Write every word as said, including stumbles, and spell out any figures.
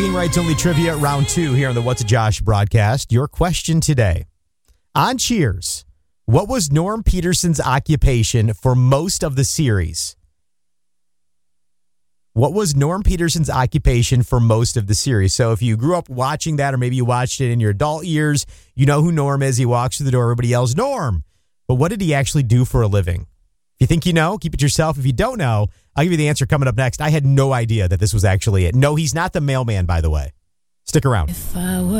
Rights Only Trivia round two here on the What's a Josh broadcast. Your question today. On Cheers, what was Norm Peterson's occupation for most of the series? What was Norm Peterson's occupation for most of the series? So if you grew up watching that, or maybe you watched it in your adult years, you know who Norm is. He walks through the door, everybody yells, Norm. But what did he actually do for a living? If you think you know, keep it yourself. If you don't know, I'll give you the answer coming up next. I had no idea that this was actually it. No, he's not the mailman, by the way. Stick around. If I were